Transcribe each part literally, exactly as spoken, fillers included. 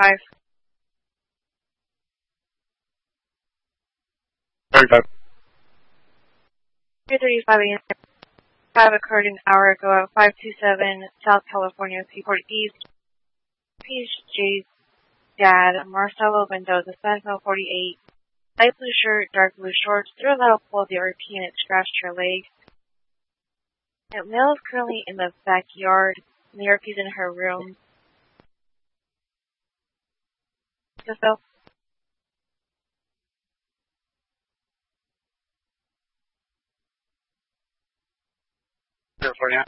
thirty-five. thirty-five. two thirty-five a m Five occurred an hour ago at five two seven South California Seaport East. P H J's dad, Marcelo Mendoza, San Male forty-eight. Light blue shirt, dark blue shorts, threw a little pull of the R P and it scratched her leg. The male is currently in the backyard. The R P's in her room. So, California.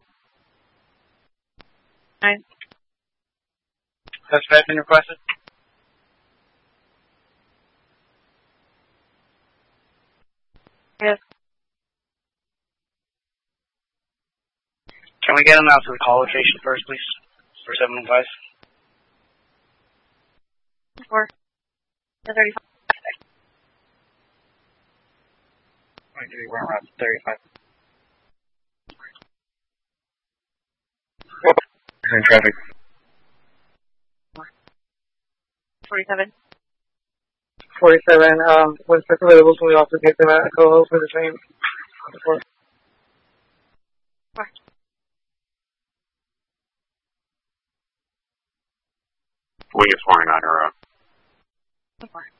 nine. Suspect been requested? Yes. Can we get him out to the call location first, please? For seven one five. Four. thirty-five. We're around thirty-five. We're in traffic. forty-seven. forty-seven, um, when it's available, can we also get them at Coho for the same? Four. We get flying on her up. Four.